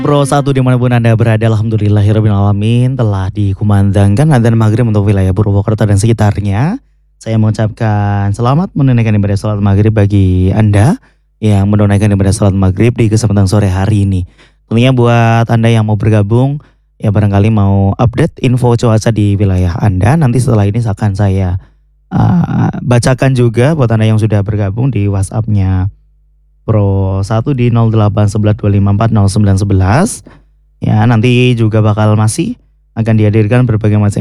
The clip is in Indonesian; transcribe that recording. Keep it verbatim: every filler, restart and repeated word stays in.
Pro satu dimanapun Anda berada, alhamdulillahirabbil alamin telah dikumandangkan adzan maghrib untuk wilayah Purwokerto dan sekitarnya. Saya mengucapkan selamat menunaikan ibadah salat maghrib bagi Anda yang menunaikan ibadah salat maghrib di kesempatan sore hari ini. Tentunya buat Anda yang mau bergabung, ya barangkali mau update info cuaca di wilayah Anda, nanti setelah ini akan saya uh, bacakan juga buat Anda yang sudah bergabung di WhatsApp-nya Pro satu di nol delapan satu satu dua lima empat nol sembilan satu satu. Ya, nanti juga bakal masih akan dihadirkan berbagai macam